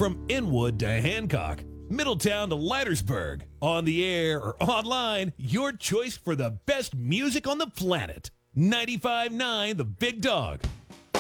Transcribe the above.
From Inwood to Hancock, Middletown to Leitersburg, on the air or online, your choice for the best music on the planet. 95.9 The Big Dog.